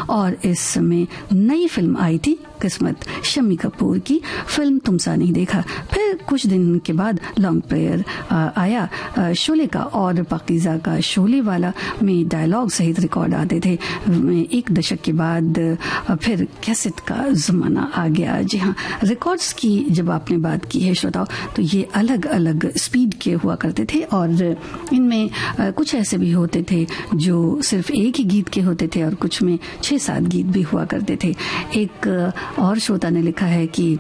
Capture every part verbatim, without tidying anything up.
और इस समय नई फिल्म आई थी किस्मत, शम्मी कपूर की फिल्म तुम सा नहीं देखा। फिर कुछ दिन के बाद लॉन्ग प्रेयर आया शोले का, और पाकीज़ा का शोले वाला में डायलॉग सहित रिकॉर्ड आते थे। एक दशक के बाद फिर कैसेट का जमाना आ गया। जी हाँ, रिकॉर्ड्स की जब आपने बात की है श्रोताओ, तो ये अलग अलग स्पीड के हुआ करते थे, और इनमें कुछ ऐसे भी होते थे जो सिर्फ एक ही गीत के होते थे, और कुछ में छह सात गीत भी हुआ करते थे। एक और श्रोता ने लिखा है कि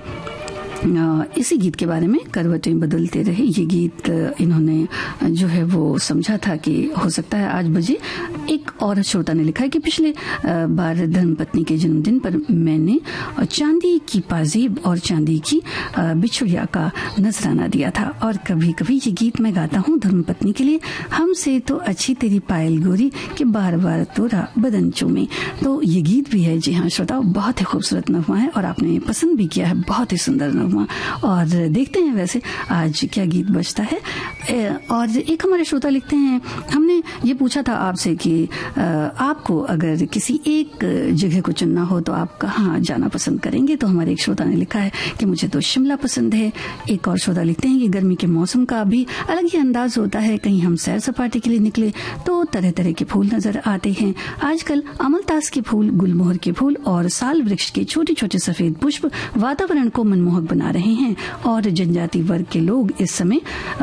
इसी गीत के बारे में, करवटें बदलते रहे, ये गीत इन्होंने जो है वो समझा था कि हो सकता है आज बजे। एक और श्रोता ने लिखा है कि पिछले बार धर्मपत्नी के जन्मदिन पर मैंने चांदी की पाजेब और चांदी की बिछुड़िया का नजराना दिया था, और कभी कभी ये गीत मैं गाता हूँ धर्मपत्नी के लिए। हमसे तो अच्छी तेरी पायल गोरी कि बार बार तोरा बदन चूमे। तो ये गीत भी है। जी हाँ श्रोताओ, बहुत ही खूबसूरत नगमा है और आपने पसंद भी किया है, बहुत ही सुंदर नगमा। और देखते हैं वैसे आज क्या गीत बजता है। और एक हमारे श्रोता लिखते हैं, हमने ये पूछा था आपसे कि आपको अगर किसी एक जगह को चुनना हो तो आप कहाँ जाना पसंद करेंगे। तो हमारे एक श्रोता ने लिखा है कि मुझे तो शिमला पसंद है। एक और श्रोता लिखते हैं कि गर्मी के मौसम का भी अलग ही अंदाज होता है, कहीं हम सैर सपाटे के लिए निकले तो तरह तरह के फूल नजर आते हैं। आजकल अमलतास के फूल, गुलमोहर के फूल और साल वृक्ष के छोटे छोटे सफेद पुष्प वातावरण को मनमोहक बना रहे हैं, और जनजाति वर्ग के लोग इस समय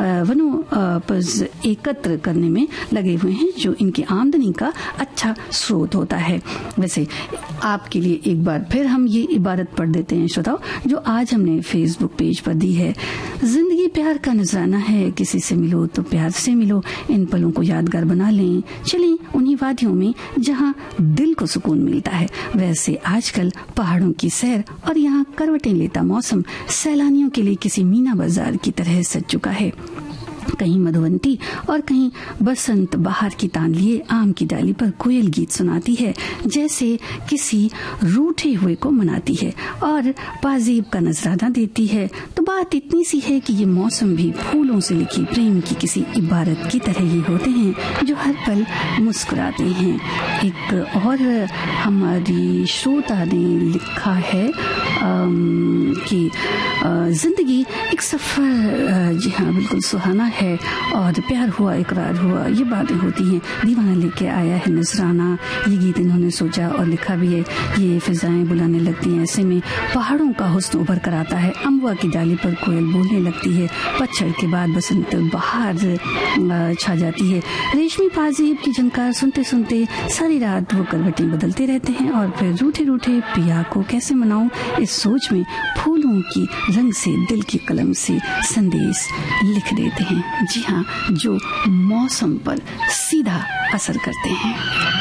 वनोपज एकत्र करने में लगे हुए हैं, जो इनकी आमदनी का अच्छा स्रोत होता है। वैसे आपके लिए एक बार फिर हम ये इबारत पढ़ देते हैं श्रोताओ, जो आज हमने फेसबुक पेज पर दी है। जिंदगी प्यार का नजराना है, किसी से मिलो तो प्यार से मिलो, इन पलों को यादगार बना लें, चलें उन्हीं वादियों में जहाँ दिल को सुकून मिलता है। वैसे आजकल पहाड़ों की सैर और यहाँ करवटें लेता मौसम सैलानियों के लिए किसी मीना बाजार की तरह सज चुका है। कहीं मधुवंती और कहीं बसंत बहार की तान लिए आम की डाली पर कोयल गीत सुनाती है, जैसे किसी रूठे हुए को मनाती है और पाजेब का नजराना देती है। तो बात इतनी सी है कि ये मौसम भी फूलों से लिखी प्रेम की किसी इबारत की तरह ही होते हैं, जो हर पल मुस्कुराते हैं। एक और हमारी श्रोता ने लिखा है कि जिंदगी एक सफर, जी हाँ बिल्कुल सुहाना है, और प्यार हुआ इकरार हुआ, ये बातें होती हैं। दीवाना लेके आया है नजराना, ये गीत इन्होंने सोचा और लिखा भी है। ये फिजाएं बुलाने लगती हैं, ऐसे में पहाड़ों का हुस्न उभर कर आता है। अम्बुआ की डाली पर कोयल बोलने लगती है, पतझड़ के बाद बसंत बहार छा जाती है। रेशमी पाजेब की झनकार सुनते सुनते सारी रात वो करवटें बदलते रहते हैं, और फिर रूठे रूठे पिया को कैसे मनाऊं, इस सोच में फूलों की रंग से दिल की कलम से संदेश लिख देते हैं। जी हाँ, जो मौसम पर सीधा असर करते हैं।